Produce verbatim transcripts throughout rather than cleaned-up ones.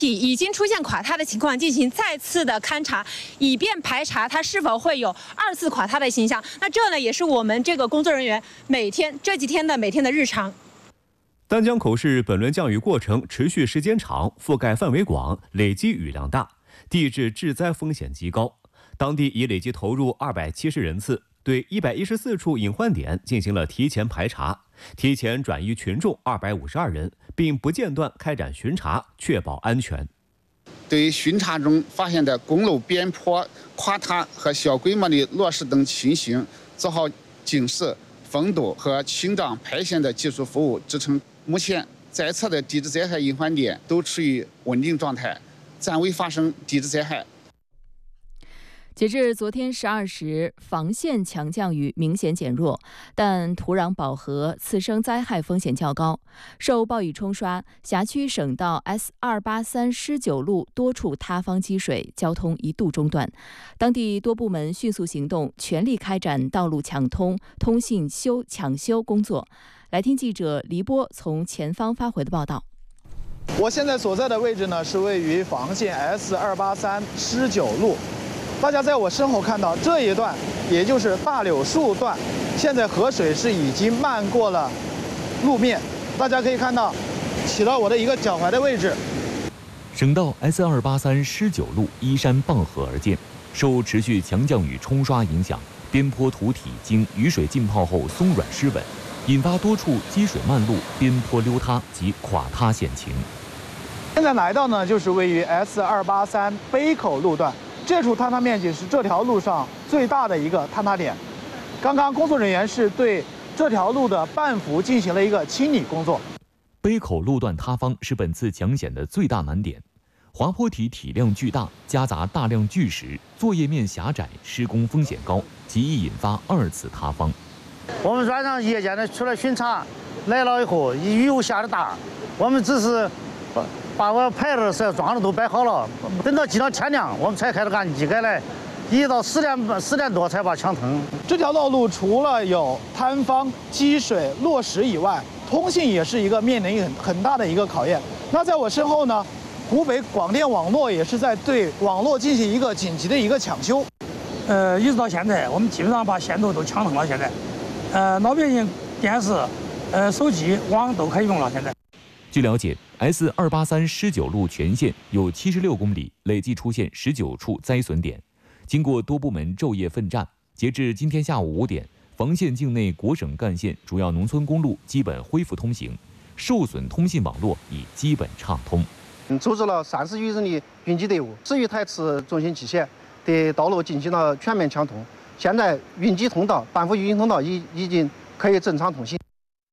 已经出现垮塌的情况进行再次的勘查，以便排查它是否会有二次垮塌的现象。那这呢，也是我们这个工作人员每天这几天的每天的日常。 丹江口市本轮降雨过程持续时间长，覆盖范围广，累积雨量大，地质致灾风险极高。当地已累计投入二百七十人次，对一百一十四处隐患点进行了提前排查，提前转移群众二百五十二人，并不间断开展巡查，确保安全。 对巡查中发现的公路边坡垮塌和小规模的落石等情形，做好警示、封堵和清障排线的技术服务支撑。目前在册的地质灾害隐患点都处于稳定状态，暂未发生地质灾害。 截至昨天十二时，房县强降雨明显减弱，但土壤饱和、次生灾害风险较高。受暴雨冲刷，辖区省道 S 二八三施九路多处塌方积水，交通一度中断。当地多部门迅速行动，全力开展道路抢通、通信修抢修工作。来听记者黎波从前方发回的报道。 我现在所在的位置呢，是位于房县 S 二八三施九路。大家在我身后看到这一段，也就是大柳树段，现在河水是已经漫过了路面。大家可以看到，起到我的一个脚踝的位置。 省道 S 二八三施九路依山傍河而建，受持续强降雨冲刷影响，边坡土体经雨水浸泡后松软湿稳，引发多处积水漫路、边坡溜塌及垮塌险情。 现在来到呢，就是位于 S 二八三杯口路段。这处坍塌面积是这条路上最大的一个坍塌点。刚刚工作人员是对这条路的半幅进行了一个清理工作。 杯口路段塌方是本次抢险的最大难点，滑坡体体量巨大，夹杂大量巨石，作业面狭窄，施工风险高，极易引发二次塌方。 我们晚上夜间的出来巡查，来了以后雨又下得大，我们只是把我牌子是装的都摆好了，等到今天天亮，我们才开始按机改来，一直到十点十点多才把抢通。 这条道路除了有坍方、积水、落石以外，通信也是一个面临很很大的一个考验。那在我身后呢，湖北广电网络也是在对网络进行一个紧急的一个抢修。 呃，一直到现在，我们基本上把线路都抢通了。现在，呃，老百姓电视、呃手机、网都可以用了。现在。 据了解 ，S 二八三施九路全线有七十六公里，累计出现十九处灾损点。经过多部门昼夜奋战，截至今天下午五点，房县境内国省干线主要农村公路基本恢复通行，受损通信网络已基本畅通。 组织了三十余人的云机队伍，十余台次重型机械对道路进行了全面抢通。现在云机通道、半幅云通道已已经可以正常通行。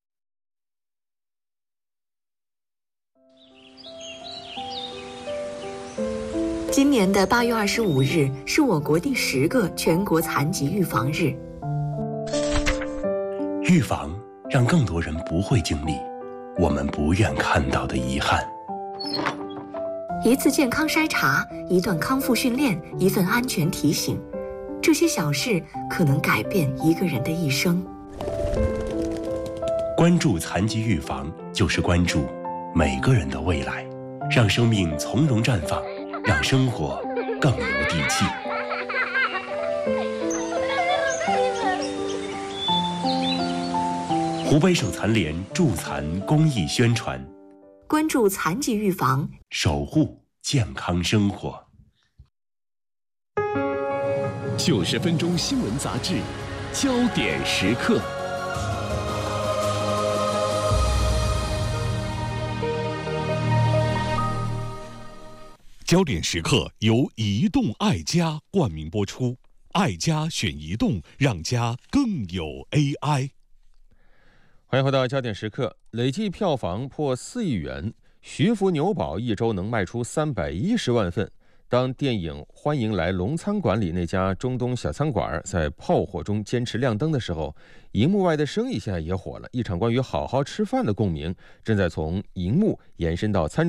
今年的八月二十五日是我国第十个全国残疾预防日。 预防让更多人不会经历我们不愿看到的遗憾。 一次健康筛查，一段康复训练，一份安全提醒，这些小事可能改变一个人的一生。 关注残疾预防，就是关注每个人的未来，让生命从容绽放，让生活更有底气。湖北省残联助残公益宣传， 关注残疾预防， 守护健康生活。 九十分钟新闻杂志，焦点时刻。焦点时刻由移动爱家冠名播出，爱家选移动，让家更有 A I。 欢迎回到焦点时刻。累计票房破四亿元，徐福牛堡一周能卖出三百一十万份。当电影《欢迎来龙餐馆》里那家中东小餐馆在炮火中坚持亮灯的时候，荧幕外的生意现在也火了。一场关于好好吃饭的共鸣，正在从荧幕延伸到餐桌，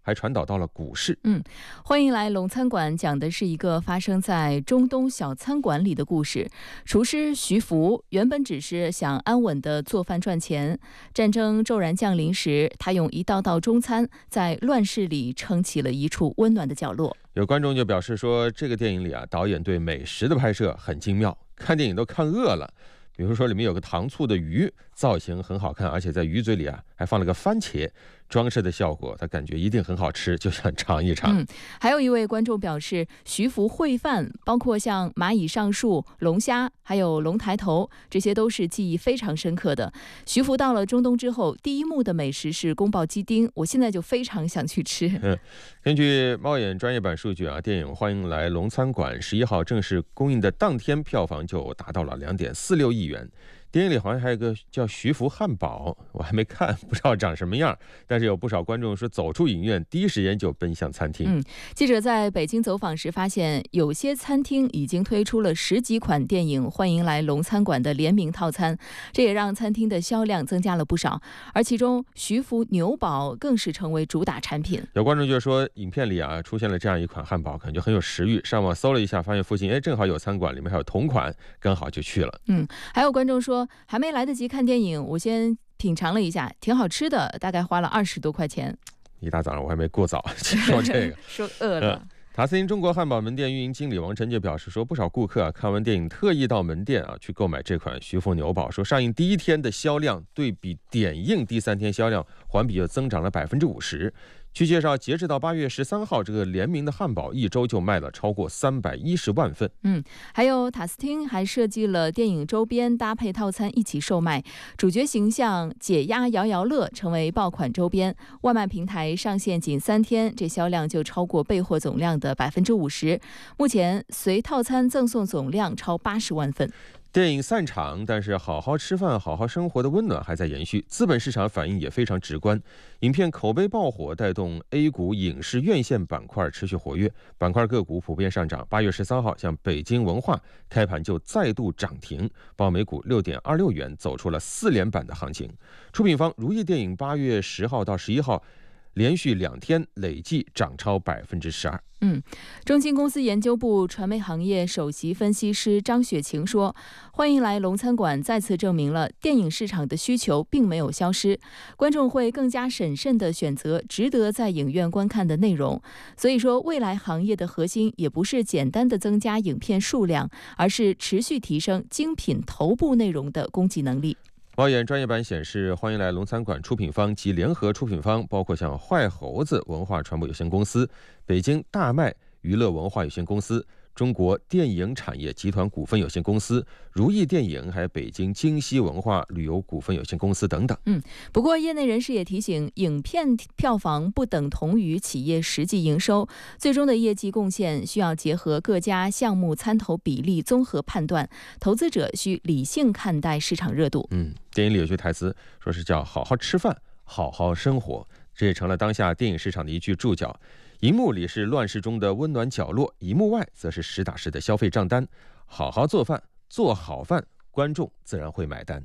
还传导到了股市。 嗯，欢迎来龙餐馆讲的是一个发生在中东小餐馆里的故事。厨师徐福原本只是想安稳地做饭赚钱，战争骤然降临时，他用一道道中餐在乱世里撑起了一处温暖的角落。 有观众就表示说，这个电影里啊，导演对美食的拍摄很精妙，看电影都看饿了。比如说里面有个糖醋的鱼，造型很好看，而且在鱼嘴里啊还放了个番茄，装饰的效果他感觉一定很好吃，就想尝一尝。 嗯，还有一位观众表示，徐福烩饭包括像蚂蚁上树、龙虾还有龙抬头，这些都是记忆非常深刻的。徐福到了中东之后，第一幕的美食是宫保鸡丁，我现在就非常想去吃。 嗯，根据猫眼专业版数据啊，电影《欢迎来龙餐馆》十一号正式公映的当天票房就达到了两点四六亿元。电影里好像还有一个叫徐福汉堡，我还没看，不知道长什么样，但是有不少观众说走出影院第一时间就奔向餐厅。 嗯，记者在北京走访时发现，有些餐厅已经推出了十几款电影《欢迎来龙餐馆》的联名套餐，这也让餐厅的销量增加了不少，而其中徐福牛堡更是成为主打产品。 有观众就说，影片里啊出现了这样一款汉堡，感觉很有食欲，上网搜了一下，发现附近哎正好有餐馆，里面还有同款，刚好就去了。 嗯，还有观众说，还没来得及看电影，我先品尝了一下，挺好吃的，大概花了二十多块钱。 一大早上我还没过早说这个， 说饿了。 嗯，塔斯汀中国汉堡门店运营经理王晨就表示说，不少顾客啊看完电影特意到门店啊去购买这款徐福牛堡，说上映第一天的销量对比点映第三天销量环比就增长了百分之五十。据介绍，截至到八月十三号，这个联名的汉堡一周就卖了超过三百一十万份。 嗯，还有塔斯汀还设计了电影周边搭配套餐一起售卖，主角形象解压摇摇乐成为爆款周边。外卖平台上线仅三天，这销量就超过备货总量的百分之五十。目前随套餐赠送总量超八十万份。 电影散场，但是好好吃饭、好好生活的温暖还在延续，资本市场反应也非常直观。影片口碑爆火，带动 A 股影视院线板块持续活跃，板块个股普遍上涨。八月十三号，像北京文化开盘就再度涨停，报每股六点二六元，走出了四连板的行情。出品方如意电影八月十号到十一号。连续两天累计涨超百分之十二。 嗯，中金公司研究部传媒行业首席分析师张雪晴说：“欢迎来龙餐馆，再次证明了电影市场的需求并没有消失，观众会更加审慎地选择值得在影院观看的内容。所以说，未来行业的核心也不是简单的增加影片数量，而是持续提升精品头部内容的供给能力。” 猫眼专业版显示，欢迎来龙餐馆出品方及联合出品方包括像坏猴子文化传播有限公司、北京大麦娱乐文化有限公司、中国电影产业集团股份有限公司、如意电影，还有北京京西文化旅游股份有限公司等等。 嗯，不过业内人士也提醒，影片票房不等同于企业实际营收，最终的业绩贡献需要结合各家项目参投比例综合判断，投资者需理性看待市场热度。 嗯，电影里有句台词说是叫好好吃饭，好好生活，这也成了当下电影市场的一句注脚。荧幕里是乱世中的温暖角落，荧幕外则是实打实的消费账单。好好做饭，做好饭，观众自然会买单。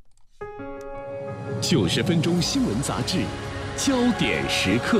九十分钟新闻杂志，焦点时刻。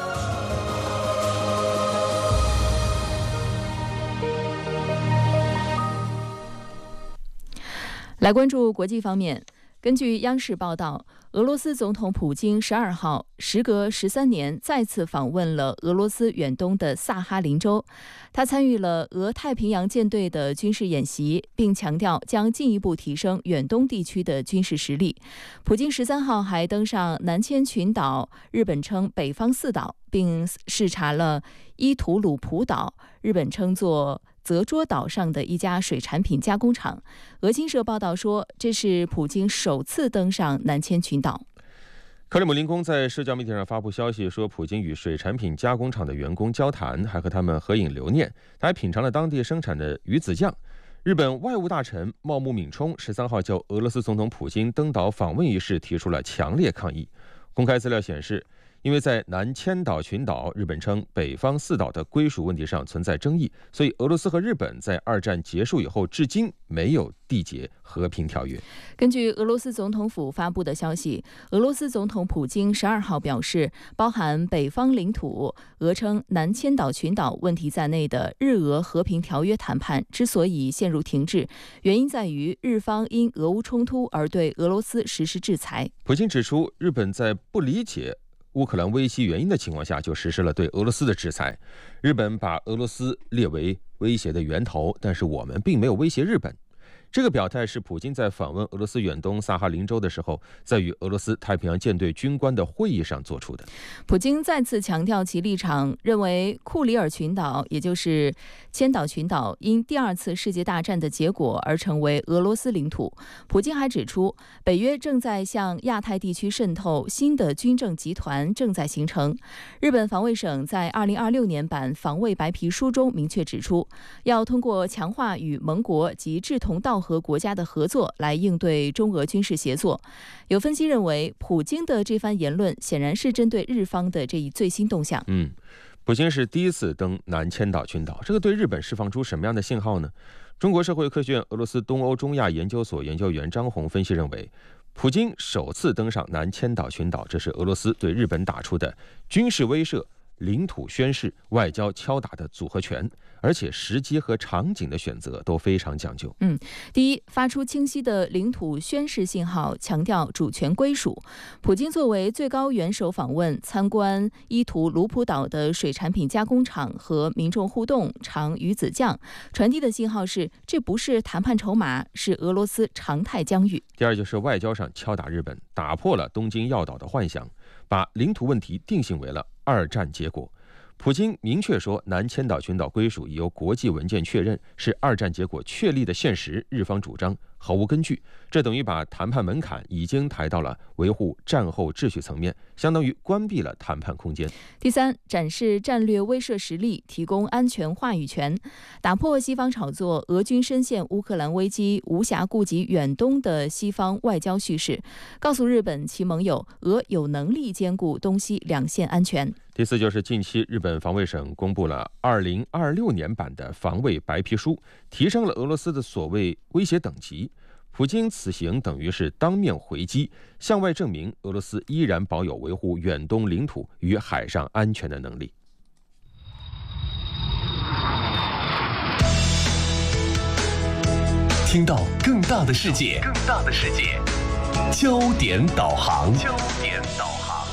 来关注国际方面。根据央视报道，俄罗斯总统普京十二号时隔十三年再次访问了俄罗斯远东的萨哈林州，他参与了俄太平洋舰队的军事演习，并强调将进一步提升远东地区的军事实力。普京十三号还登上南千群岛，日本称北方四岛，并视察了伊图鲁普岛，日本称作泽捉岛上的一家水产品加工厂。俄新社报道说，这是普京首次登上南千群岛。 克里姆林宫在社交媒体上发布消息说，普京与水产品加工厂的员工交谈，还和他们合影留念，他还品尝了当地生产的鱼子酱。日本外务大臣茂木敏充十三号就俄罗斯总统普京登岛访问一事提出了强烈抗议。公开资料显示， 因为在南千岛群岛，日本称北方四岛的归属问题上存在争议，所以俄罗斯和日本在二战结束以后至今没有缔结和平条约。 根据俄罗斯总统府发布的消息，俄罗斯总统普京十二号表示，包含北方领土，俄称南千岛群岛问题在内的日俄和平条约谈判之所以陷入停滞，原因在于日方因俄乌冲突而对俄罗斯实施制裁。 普京指出，日本在不理解乌克兰危机原因的情况下，就实施了对俄罗斯的制裁。日本把俄罗斯列为威胁的源头，但是我们并没有威胁日本。这个表态是普京在访问俄罗斯远东萨哈林州的时候，在与俄罗斯太平洋舰队军官的会议上做出的。 普京再次强调其立场，认为库里尔群岛，也就是千岛群岛，因第二次世界大战的结果而成为俄罗斯领土。普京还指出，北约正在向亚太地区渗透，新的军政集团正在形成。日本防卫省在二零二六年版防卫白皮书中明确指出，要通过强化与盟国及志同道合国家的合作来应对中俄军事协作。有分析认为，普京的这番言论显然是针对日方的这一最新动向。 嗯，普京是第一次登南千岛群岛，这个对日本释放出什么样的信号呢？中国社会科学院俄罗斯东欧中亚研究所研究员张红分析认为，普京首次登上南千岛群岛，这是俄罗斯对日本打出的军事威慑、领土宣示、外交敲打的组合拳，而且时机和场景的选择都非常讲究。 嗯，第一，发出清晰的领土宣示信号，强调主权归属。普京作为最高元首访问，参观伊图卢普岛的水产品加工厂和民众互动，尝鱼子酱，传递的信号是，这不是谈判筹码，是俄罗斯常态疆域。 第二，就是外交上敲打日本，打破了东京要岛的幻想，把领土问题定性为了二战结果。普京明确说，南千岛群岛归属已由国际文件确认，是二战结果确立的现实，日方主张毫无根据。这等于把谈判门槛已经抬到了维护战后秩序层面，相当于关闭了谈判空间。 第三，展示战略威慑实力，提供安全话语权，打破西方炒作俄军深陷乌克兰危机无暇顾及远东的西方外交叙事，告诉日本其盟友，俄有能力兼顾东西两线安全。 第四，就是近期日本防卫省公布了二零二六年版的防卫白皮书，提升了俄罗斯的所谓威胁等级。普京此行等于是当面回击，向外证明俄罗斯依然保有维护远东领土与海上安全的能力。 听到更大的世界，更大的世界，焦点导航，焦点导航。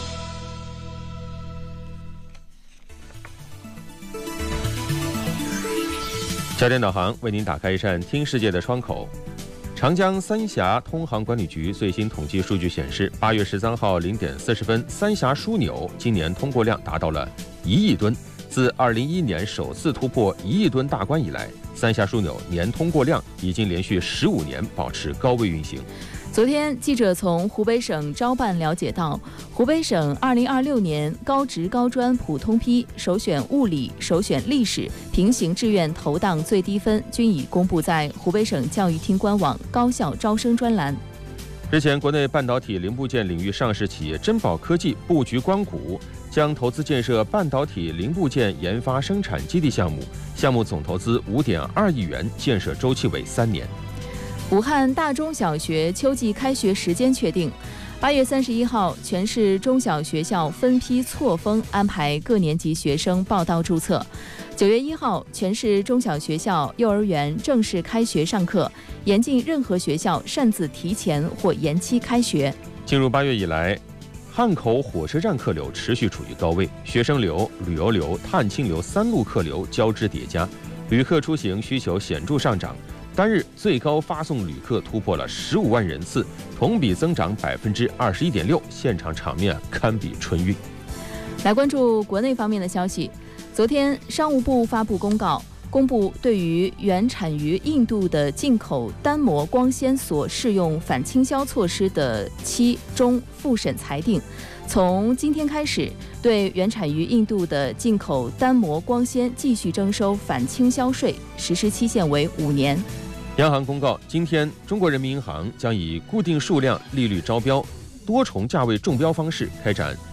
焦点导航为您打开一扇听世界的窗口。长江三峡通航管理局最新统计数据显示，八月十三号零点四十分，三峡枢纽今年通过量达到了一亿吨。自二零一一年首次突破一亿吨大关以来，三峡枢纽年通过量已经连续十五年保持高位运行。 昨天，记者从湖北省招办了解到，湖北省二零二六年高职高专普通批首选物理、首选历史平行志愿投档最低分均已公布在湖北省教育厅官网高校招生专栏。 日前，国内半导体零部件领域上市企业珍宝科技布局光谷，将投资建设半导体零部件研发生产基地项目，项目总投资五点二亿元，建设周期为三年。 武汉大中小学秋季开学时间确定，八月三十一号，全市中小学校分批错峰安排各年级学生报到注册。九月一号，全市中小学校、幼儿园正式开学上课，严禁任何学校擅自提前或延期开学。 进入八月以来，汉口火车站客流持续处于高位，学生流、旅游流、探亲流三路客流交织叠加，旅客出行需求显著上涨。单日最高发送旅客突破了十五万人次，同比增长百分之二十一点六，现场场面堪比春运。 来关注国内方面的消息，昨天商务部发布公告，公布对于原产于印度的进口单模光纤所适用反倾销措施的期中复审裁定。从今天开始，对原产于印度的进口单模光纤继续征收反倾销税，实施期限为五年。 央行公告，今天中国人民银行将以固定数量利率招标、多重价位中标方式开展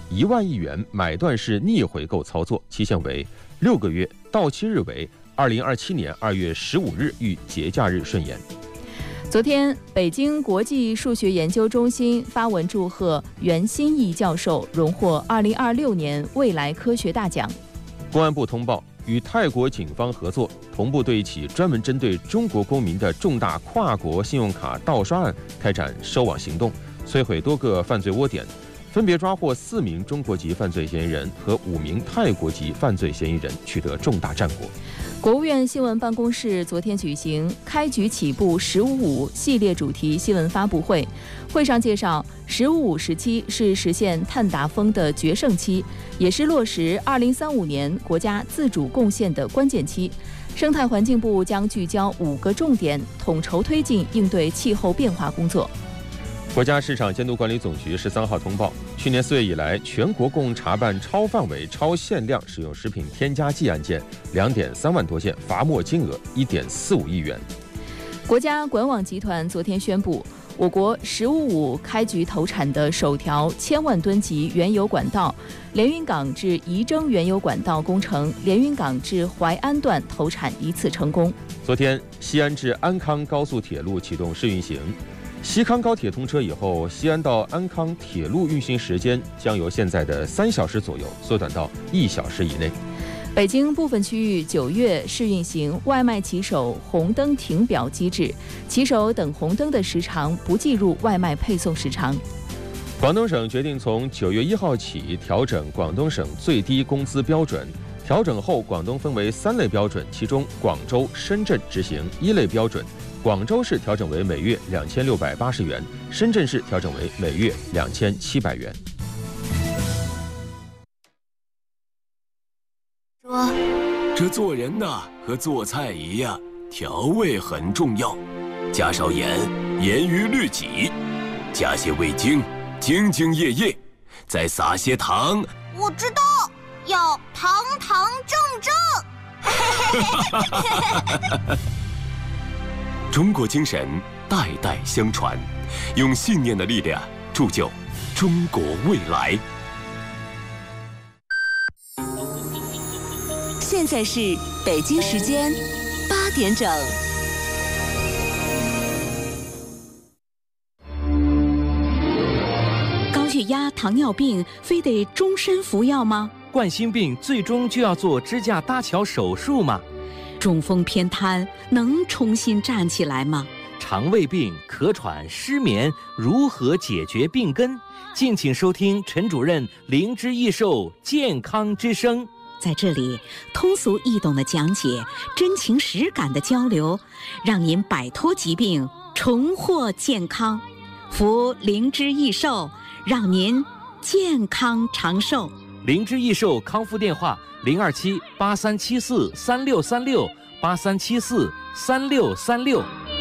一万亿元买断式逆回购操作，期限为六个月，到期日为二零二七年二月十五日，与节假日顺延。 昨天，北京国际数学研究中心发文祝贺袁心义教授荣获二零二六年未来科学大奖。 公安部通报，与泰国警方合作，同步对一起专门针对中国公民的重大跨国信用卡盗刷案开展收网行动，摧毁多个犯罪窝点，分别抓获四名中国籍犯罪嫌疑人和五名泰国籍犯罪嫌疑人，取得重大战果。 国务院新闻办公室昨天举行开局起步“十五五”系列主题新闻发布会，会上介绍，“十五五”时期是实现碳达峰的决胜期，也是落实二零三五年国家自主贡献的关键期。生态环境部将聚焦五个重点，统筹推进应对气候变化工作。 国家市场监督管理总局十三号通报，去年四月以来，全国共查办超范围、超限量使用食品添加剂案件两点三万多件，罚没金额一点四五亿元。 国家管网集团昨天宣布，我国“十五五”开局投产的首条千万吨级原油管道连云港至仪征原油管道工程连云港至淮安段投产一次成功。 昨天，西安至安康高速铁路启动试运行。西康高铁通车以后，西安到安康铁路运行时间将由现在的三小时左右缩短到一小时以内。 北京部分区域九月试运行外卖骑手红灯停表机制，骑手等红灯的时长不计入外卖配送时长。 广东省决定从九月一号起调整广东省最低工资标准。调整后，广东分为三类标准，其中广州、深圳执行一类标准。广州市调整为每月两千六百八十元，深圳市调整为每月两千七百元。 说，这做人呐，和做菜一样，调味很重要。加少盐，严于律己；加些味精，兢兢业业；再撒些糖。 我知道，要堂堂正正。 中国精神代代相传，用信念的力量铸就中国未来。 现在是北京时间八点整。高血压、糖尿病非得终身服药吗？ 冠心病最终就要做支架搭桥手术吗？ 中风偏瘫能重新站起来吗？ 肠胃病、咳喘、失眠如何解决病根？敬请收听陈主任灵芝益寿健康之声。 在这里，通俗易懂的讲解，真情实感的交流，让您摆脱疾病，重获健康。服灵芝益寿，让您健康长寿。 灵芝益寿康复电话：零二七八三七四三六三六八三七四三六三六。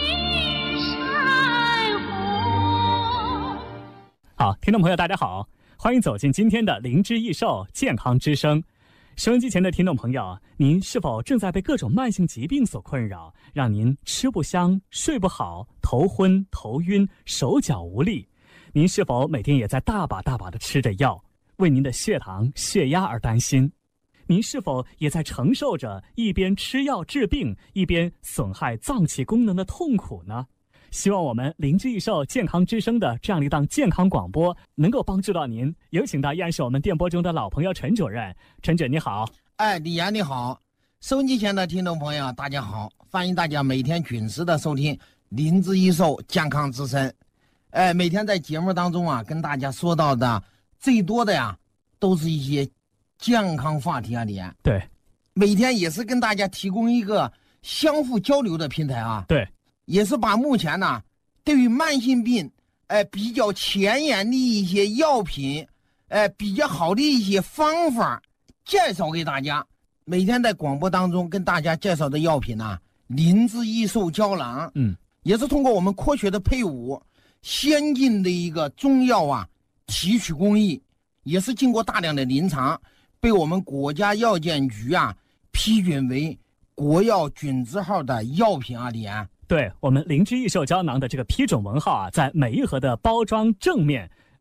好，听众朋友，大家好，欢迎走进今天的灵芝益寿健康之声。收音机前的听众朋友，您是否正在被各种慢性疾病所困扰，让您吃不香、睡不好、头昏、头晕、手脚无力？您是否每天也在大把大把的吃着药，为您的血糖、血压而担心？您是否也在承受着一边吃药治病，一边损害脏器功能的痛苦呢？希望我们灵芝益寿健康之声的这样一档健康广播能够帮助到您。有请到依然是我们电波中的老朋友陈主任。陈主任你好。 哎，李岩你好。收音机前的听众朋友大家好，欢迎大家每天准时的收听灵芝益寿健康之声。哎，每天在节目当中啊，跟大家说到的最多的呀，都是一些健康话题啊，李岩。 对。 每天也是跟大家提供一个相互交流的平台啊。 对。 也是把目前呢，对于慢性病，哎、呃，比较前沿的一些药品，哎、呃，比较好的一些方法介绍给大家。每天在广播当中跟大家介绍的药品呢、啊，灵芝益寿胶囊， 嗯， 也是通过我们科学的配伍，先进的一个中药啊提取工艺，也是经过大量的临床，被我们国家药监局啊批准为国药准字号的药品啊，李岩。 对，我们灵芝益寿胶囊的这个批准文号啊，在每一盒的包装正面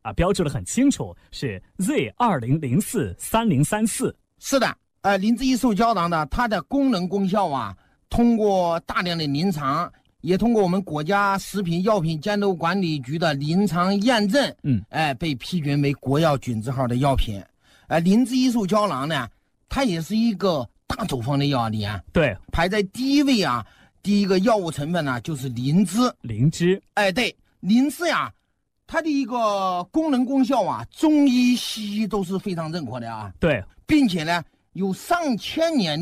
啊，标志的很清楚，是 Z 二零零四三零三四。 是的，呃，灵芝益寿胶囊呢，它的功能功效啊，通过大量的临床，也通过我们国家食品药品监督管理局的临床验证， 嗯， 哎，被批准为国药菌字号的药品。呃，灵芝益寿胶囊呢，它也是一个大走风的药理啊， 对， 排在第一位啊。第一个药物成分呢，就是灵芝。 灵芝， 哎，对，灵芝呀，它的一个功能功效啊，中医西医都是非常认可的啊。 对， 并且呢，有上千年的